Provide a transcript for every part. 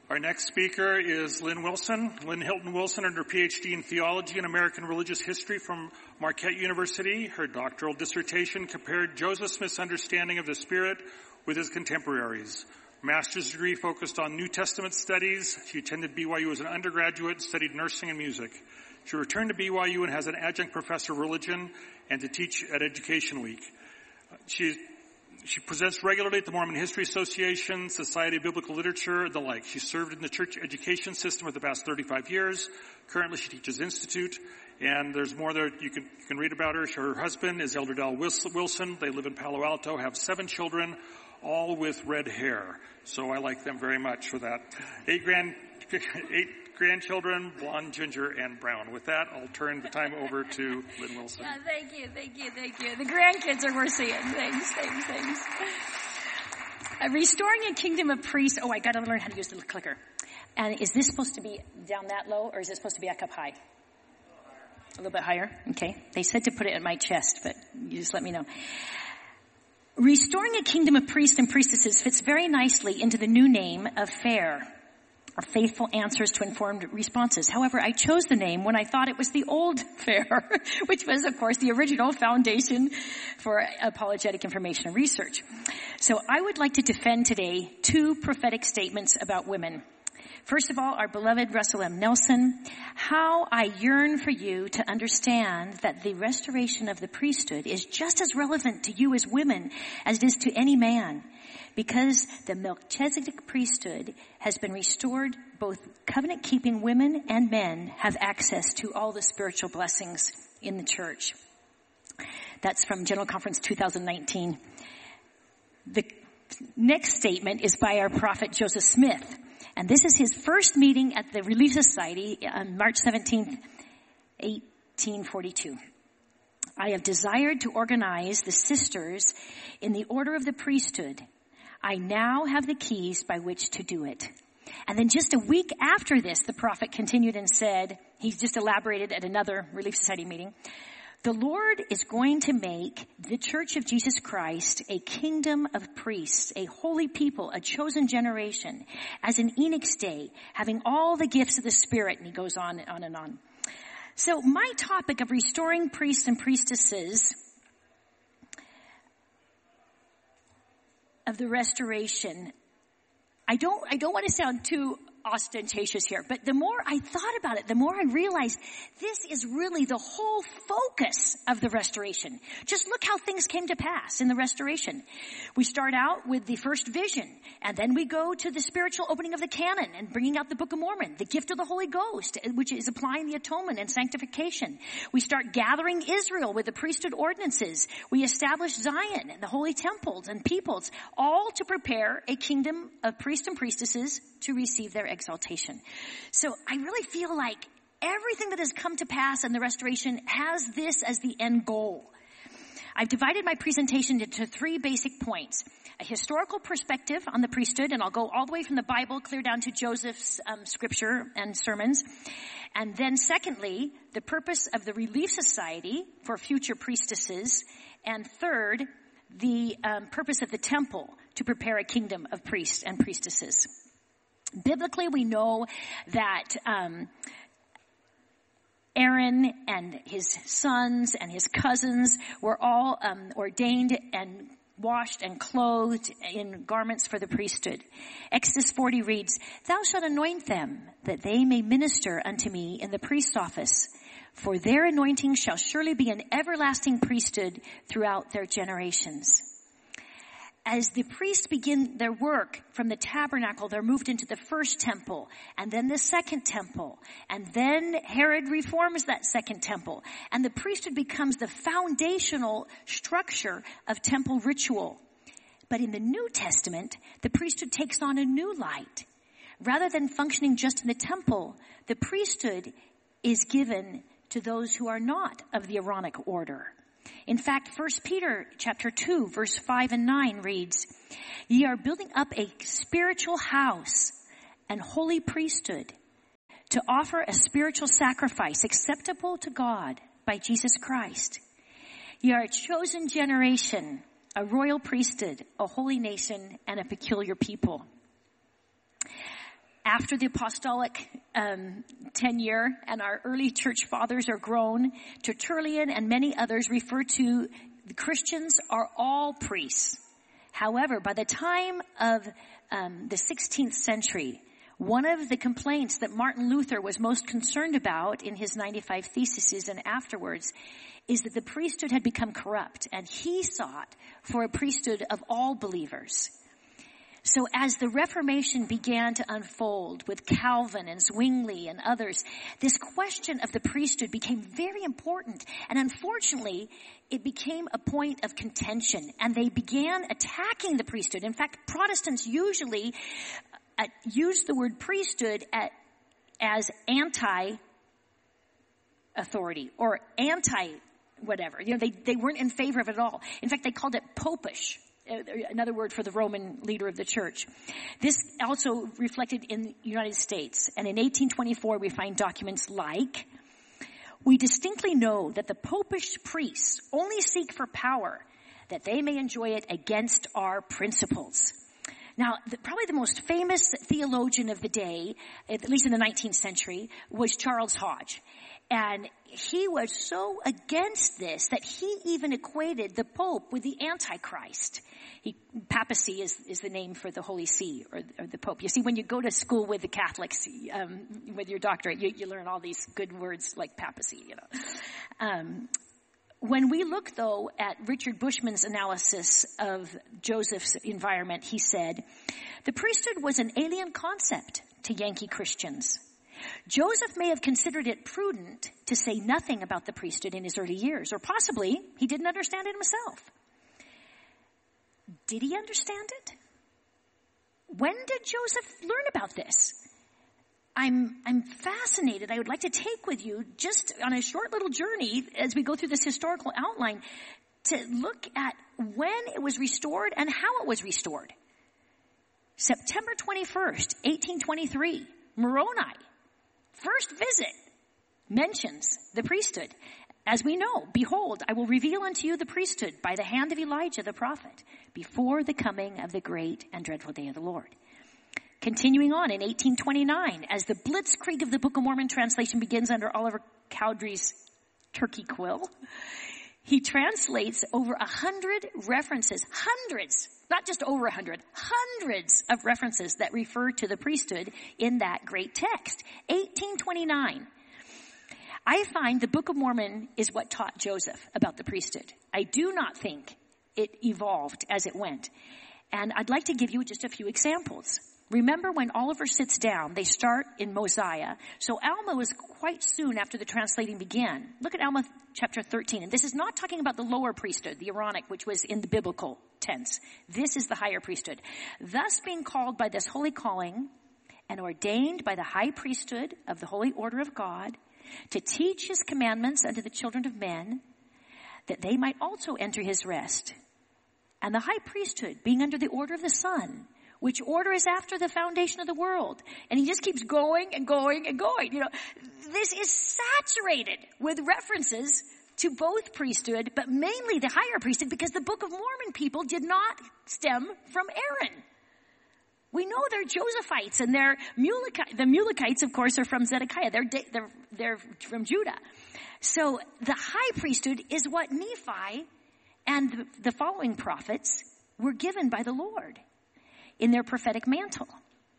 Our next speaker is Lynn Wilson. Lynn Hilton Wilson earned her PhD in Theology and American Religious History from Marquette University. Her doctoral dissertation compared Joseph Smith's understanding of the Spirit with his contemporaries. Her master's degree focused on New Testament studies. She attended BYU as an undergraduate and studied nursing and music. She returned to BYU and has an adjunct professor of religion and to teach at Education Week. She presents regularly at the Mormon History Association, Society of Biblical Literature, and the like. She served in the church education system for the past 35 years. Currently, she teaches Institute, and there's more there you can read about her. Her husband is Elder Del Wilson. They live in Palo Alto, have 7 children, all with red hair. So I like them very much for that. 8 grandchildren, blonde, ginger, and brown. With that, I'll turn the time over to Lynn Wilson. Yeah, thank you. The grandkids are worth seeing. Thanks. Restoring a kingdom of priests. Oh, I got to learn how to use the clicker. And is this supposed to be down that low, or is it supposed to be up high? A little bit higher? Okay. They said to put it at my chest, but you just let me know. Restoring a kingdom of priests and priestesses fits very nicely into the new name of FAIR, or Faithful Answers to Informed Responses. However, I chose the name when I thought it was the old FAIR, which was, of course, the original foundation for apologetic information and research. So I would like to defend today 2 prophetic statements about women. First of all, our beloved Russell M. Nelson, how I yearn for you to understand that the restoration of the priesthood is just as relevant to you as women as it is to any man. Because the Melchizedek priesthood has been restored, both covenant-keeping women and men have access to all the spiritual blessings in the church. That's from General Conference 2019. The next statement is by our prophet Joseph Smith. And this is his first meeting at the Relief Society on March 17th, 1842. I have desired to organize the sisters in the order of the priesthood. I now have the keys by which to do it. And then just a week after this, the prophet continued and said, he's just elaborated at another Relief Society meeting, the Lord is going to make the Church of Jesus Christ a kingdom of priests, a holy people, a chosen generation, as in Enoch's day, having all the gifts of the Spirit. And he goes on and on. So my topic of restoring priests and priestesses of the restoration, I don't want to sound too ostentatious here, but the more I thought about it, the more I realized this is really the whole focus of the restoration. Just look how things came to pass in the restoration. We start out with the first vision, and then we go to the spiritual opening of the canon and bringing out the Book of Mormon, the gift of the Holy Ghost, which is applying the atonement and sanctification. We start gathering Israel with the priesthood ordinances. We establish Zion and the holy temples and peoples, all to prepare a kingdom of priests and priestesses to receive their exaltation. So I really feel like everything that has come to pass in the restoration has this as the end goal. I've divided my presentation into 3 basic points. A historical perspective on the priesthood, and I'll go all the way from the Bible clear down to Joseph's scripture and sermons. And then secondly, the purpose of the Relief Society for future priestesses. And third, the purpose of the temple to prepare a kingdom of priests and priestesses. Biblically, we know that Aaron and his sons and his cousins were all ordained and washed and clothed in garments for the priesthood. Exodus 40 reads, "Thou shalt anoint them, that they may minister unto me in the priest's office. For their anointing shall surely be an everlasting priesthood throughout their generations." As the priests begin their work from the tabernacle, they're moved into the first temple, and then the second temple, and then Herod reforms that second temple, and the priesthood becomes the foundational structure of temple ritual. But in the New Testament, the priesthood takes on a new light. Rather than functioning just in the temple, the priesthood is given to those who are not of the Aaronic order. In fact, 1 Peter chapter 2, verse 5 and 9 reads, "Ye are building up a spiritual house and holy priesthood to offer a spiritual sacrifice acceptable to God by Jesus Christ. Ye are a chosen generation, a royal priesthood, a holy nation, and a peculiar people." after the apostolic tenure, and our early church fathers are grown, Tertullian and many others refer to the Christians are all priests. However, by the time of the 16th century, one of the complaints that Martin Luther was most concerned about in his 95 Theses and afterwards is that the priesthood had become corrupt, and he sought for a priesthood of all believers. So as the Reformation began to unfold with Calvin and Zwingli and others, this question of the priesthood became very important. And unfortunately, it became a point of contention, and they began attacking the priesthood. In fact, Protestants usually use the word priesthood as anti-authority or anti-whatever. You know, they weren't in favor of it at all. In fact, they called it popish. Another word for the Roman leader of the church. This also reflected in the United States. And in 1824, we find documents like, "We distinctly know that the popish priests only seek for power, that they may enjoy it against our principles." Now, probably the most famous theologian of the day, at least in the 19th century, was Charles Hodge. And he was so against this that he even equated the Pope with the Antichrist. Papacy is the name for the Holy See or the Pope. You see, when you go to school with the Catholics, with your doctorate, you learn all these good words like papacy, you know. When we look, though, at Richard Bushman's analysis of Joseph's environment, he said, "The priesthood was an alien concept to Yankee Christians. Joseph may have considered it prudent to say nothing about the priesthood in his early years, or possibly he didn't understand it himself." Did he understand it? When did Joseph learn about this? I'm fascinated. I would like to take with you just on a short little journey as we go through this historical outline to look at when it was restored and how it was restored. September 21st, 1823, Moroni, first visit, mentions the priesthood. As we know, "Behold, I will reveal unto you the priesthood by the hand of Elijah the prophet before the coming of the great and dreadful day of the Lord." Continuing on in 1829, as the blitzkrieg of the Book of Mormon translation begins under Oliver Cowdery's turkey quill, he translates over 100 references, hundreds, not just over 100, hundreds of references that refer to the priesthood in that great text. 1829. I find the Book of Mormon is what taught Joseph about the priesthood. I do not think it evolved as it went. And I'd like to give you just a few examples. Remember when Oliver sits down, they start in Mosiah. So Alma was quite soon after the translating began. Look at Alma chapter 13. And this is not talking about the lower priesthood, the Aaronic, which was in the biblical tense. This is the higher priesthood. "Thus being called by this holy calling and ordained by the high priesthood of the holy order of God to teach his commandments unto the children of men, that they might also enter his rest. And the high priesthood being under the order of the Son, which order is after the foundation of the world." And he just keeps going and going and going. You know, this is saturated with references to both priesthood, but mainly the higher priesthood, because the Book of Mormon people did not stem from Aaron. We know they're Josephites, and they're the Mulekites, of course, are from Zedekiah. They're from Judah. So the high priesthood is what Nephi and the following prophets were given by the Lord in their prophetic mantle.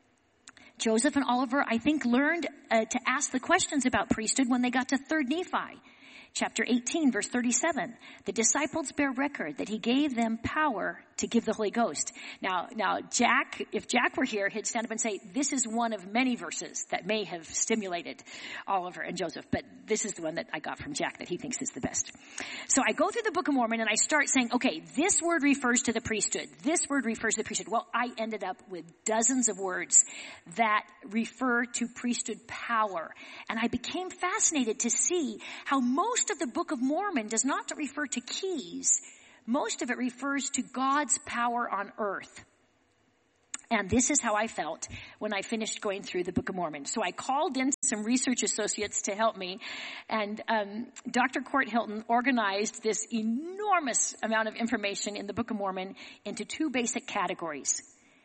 Joseph and Oliver, I think, learned to ask the questions about priesthood when they got to 3rd Nephi. Chapter 18, verse 37. "The disciples bear record that he gave them power to give the Holy Ghost." Now, if Jack were here, he'd stand up and say, this is one of many verses that may have stimulated Oliver and Joseph, but this is the one that I got from Jack that he thinks is the best. So I go through the Book of Mormon and I start saying, okay, this word refers to the priesthood. This word refers to the priesthood. Well, I ended up with dozens of words that refer to priesthood power. And I became fascinated to see how most of the Book of Mormon does not refer to keys. Most of it refers to God's power on earth. And this is how I felt when I finished going through the Book of Mormon. So I called in some research associates to help me. And Dr. Court Hilton organized this enormous amount of information in the Book of Mormon into 2 basic categories.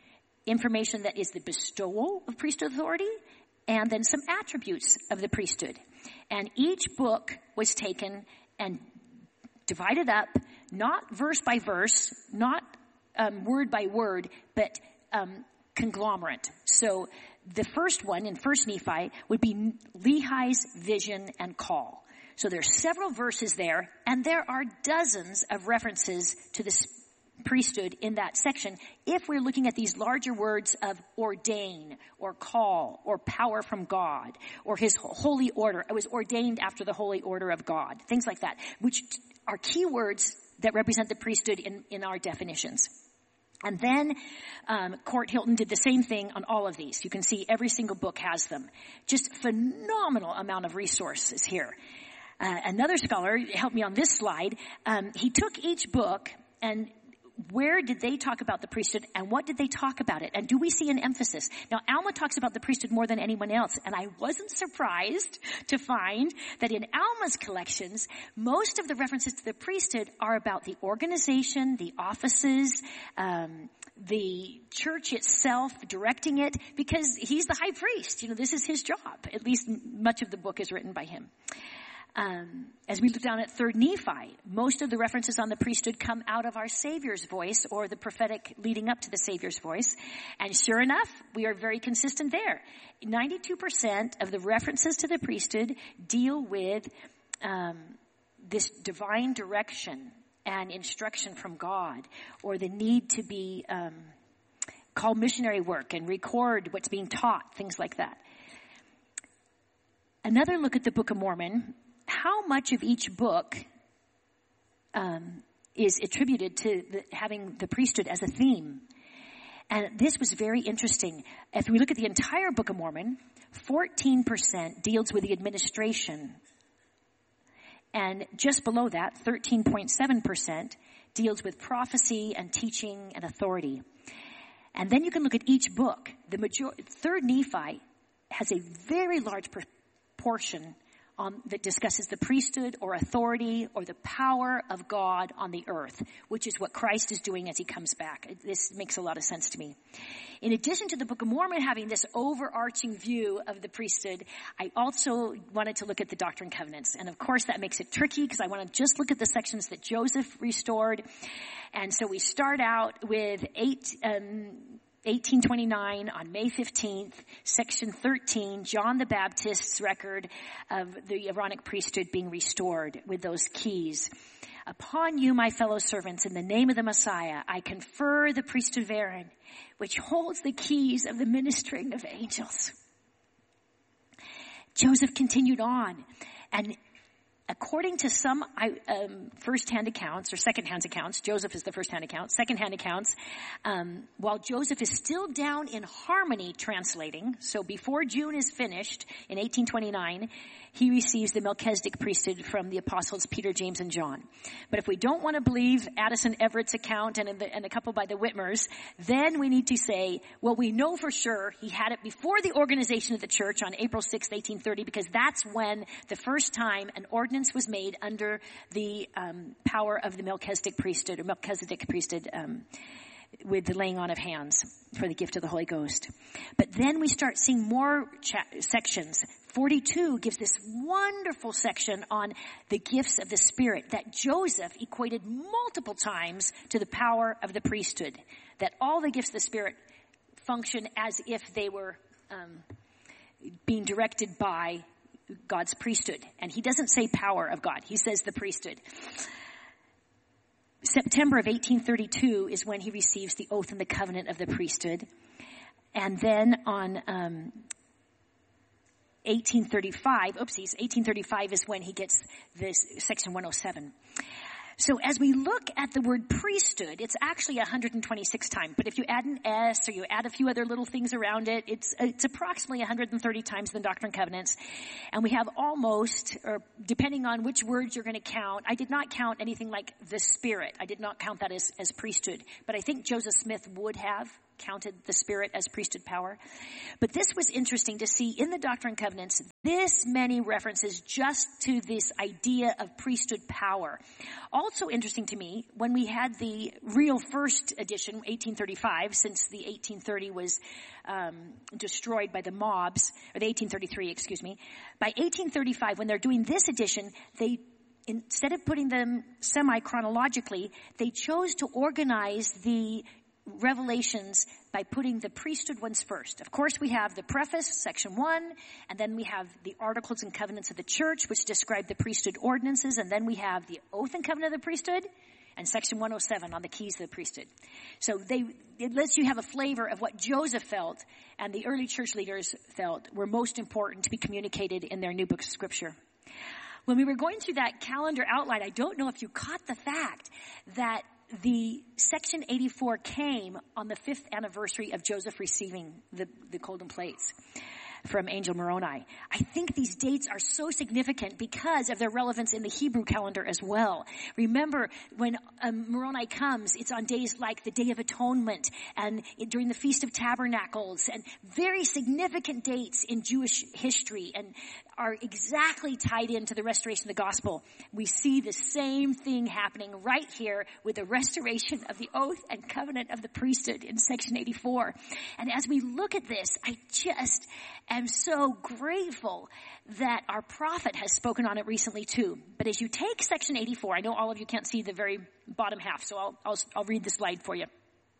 information that is the bestowal of priesthood authority, and then some attributes of the priesthood. And each book was taken and divided up, not verse by verse, not word by word, but conglomerate. So the first one in 1 Nephi would be Lehi's vision and call. So there's several verses there, and there are dozens of references to the priesthood in that section if we're looking at these larger words of ordain or call or power from God or his holy order. It was ordained after the holy order of God. Things like that, which are key words that represent the priesthood in our definitions. And then Court Hilton did the same thing on all of these. You can see every single book has them. Just phenomenal amount of resources here. Another scholar helped me on this slide. He took each book and where did they talk about the priesthood and what did they talk about it? And do we see an emphasis? Now, Alma talks about the priesthood more than anyone else, and I wasn't surprised to find that in Alma's collections, most of the references to the priesthood are about the organization, the offices, the church itself, directing it, because he's the high priest. You know, this is his job. At least much of the book is written by him. As we look down at 3 Nephi, most of the references on the priesthood come out of our Savior's voice or the prophetic leading up to the Savior's voice. And sure enough, we are very consistent there. 92% of the references to the priesthood deal with this divine direction and instruction from God, or the need to be call missionary work and record what's being taught, things like that. Another look at the Book of Mormon. How much of each book is attributed to having the priesthood as a theme? And this was very interesting. If we look at the entire Book of Mormon, 14% deals with the administration. And just below that, 13.7% deals with prophecy and teaching and authority. And then you can look at each book. The 3 Nephi has a very large proportion that discusses the priesthood or authority or the power of God on the earth, which is what Christ is doing as he comes back. This makes a lot of sense to me. In addition to the Book of Mormon having this overarching view of the priesthood, I also wanted to look at the Doctrine and Covenants. And of course that makes it tricky because I want to just look at the sections that Joseph restored. And so we start out with 1829 on May 15th, section 13, John the Baptist's record of the Aaronic priesthood being restored with those keys. Upon you, my fellow servants, in the name of the Messiah, I confer the priesthood of Aaron, which holds the keys of the ministering of angels. Joseph continued on, and according to some first-hand accounts or second-hand accounts, Joseph is the first-hand account, second-hand accounts, while Joseph is still down in Harmony translating, so before June is finished in 1829, he receives the Melchizedek priesthood from the apostles Peter, James, and John. But if we don't want to believe Addison Everett's account and a couple by the Whitmers, then we need to say, well, we know for sure he had it before the organization of the church on April 6, 1830, because that's when the first time an ordinance was made under the power of the Melchizedek priesthood, with the laying on of hands for the gift of the Holy Ghost. But then we start seeing more sections. 42 gives this wonderful section on the gifts of the Spirit that Joseph equated multiple times to the power of the priesthood. That all the gifts of the Spirit function as if they were being directed by God's priesthood. And he doesn't say power of God. He says the priesthood. September of 1832 is when he receives the oath and the covenant of the priesthood. And then on 1835 is when he gets this section 107. So as we look at the word priesthood, it's actually 126 times. But if you add an S or you add a few other little things around it, it's approximately 130 times in the Doctrine and Covenants. And we have almost, or depending on which words you're going to count, I did not count anything like the Spirit. I did not count that as priesthood. But I think Joseph Smith would have counted the Spirit as priesthood power. But this was interesting to see in the Doctrine and Covenants this many references just to this idea of priesthood power. Also interesting to me, when we had the real first edition, 1835, since the 1830 was destroyed by the mobs, or the 1833, excuse me. By 1835, when they're doing this edition, they, instead of putting them semi-chronologically, they chose to organize the revelations by putting the priesthood ones first. Of course, we have the preface, section 1, and then we have the Articles and Covenants of the Church, which describe the priesthood ordinances, and then we have the Oath and Covenant of the Priesthood, and section 107 on the keys to the priesthood. So it lets you have a flavor of what Joseph felt and the early church leaders felt were most important to be communicated in their new books of scripture. When we were going through that calendar outline, I don't know if you caught the fact that the section 84 came on the 5th anniversary of Joseph receiving the golden plates from Angel Moroni. I think these dates are so significant because of their relevance in the Hebrew calendar as well. Remember, when Moroni comes, it's on days like the Day of Atonement and during the Feast of Tabernacles, and very significant dates in Jewish history and are exactly tied into the restoration of the gospel. We see the same thing happening right here with the restoration of the oath and covenant of the priesthood in section 84. And as we look at this, I just am so grateful that our prophet has spoken on it recently too. But as you take section 84, I know all of you can't see the very bottom half, so I'll read the slide for you.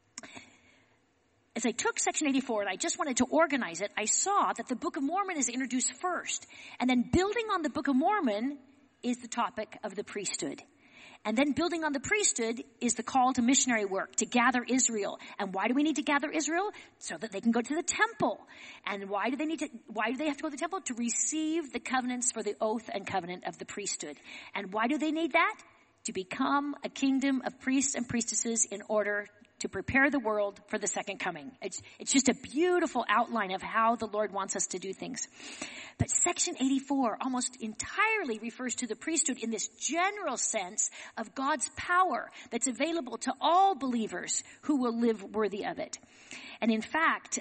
As I took section 84 and I just wanted to organize it, I saw that the Book of Mormon is introduced first. And then building on the Book of Mormon is the topic of the priesthood. And then building on the priesthood is the call to missionary work, to gather Israel. And why do we need to gather Israel? So that they can go to the temple. And why do they have to go to the temple? To receive the covenants for the oath and covenant of the priesthood. And why do they need that? To become a kingdom of priests and priestesses in order to prepare the world for the second coming. It's just a beautiful outline of how the Lord wants us to do things. But section 84 almost entirely refers to the priesthood in this general sense of God's power that's available to all believers who will live worthy of it. And in fact,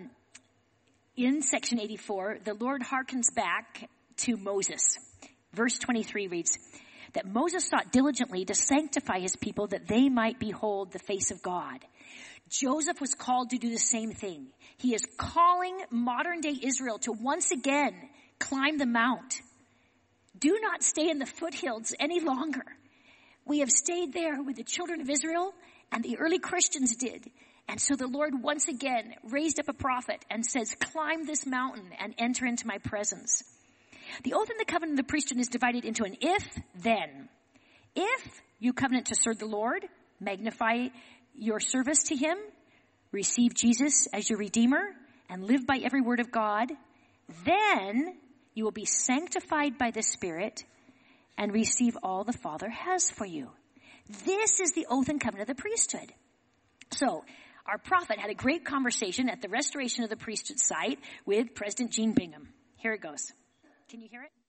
in section 84, the Lord hearkens back to Moses. Verse 23 reads, that Moses sought diligently to sanctify his people that they might behold the face of God. Joseph was called to do the same thing. He is calling modern day Israel to once again climb the mount. Do not stay in the foothills any longer. We have stayed there with the children of Israel, and the early Christians did. And so the Lord once again raised up a prophet and says, climb this mountain and enter into my presence. The oath and the covenant of the priesthood is divided into an if-then. If you covenant to serve the Lord, magnify your service to him, receive Jesus as your Redeemer, and live by every word of God, then you will be sanctified by the Spirit and receive all the Father has for you. This is the oath and covenant of the priesthood. So, our prophet had a great conversation at the restoration of the priesthood site with President Gene Bingham. Here it goes. Can you hear it?